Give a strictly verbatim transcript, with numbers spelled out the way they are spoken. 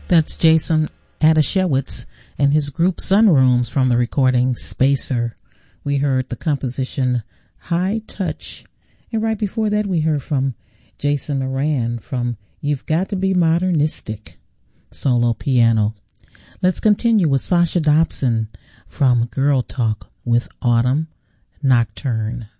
That's Jason Adashewitz and his group Sunrooms from the recording Spacer. We heard the composition High Touch. And right before that we heard from Jason Moran from You've Got to Be Modernistic, solo piano. Let's continue with Sasha Dobson from Girl Talk with Autumn Nocturne.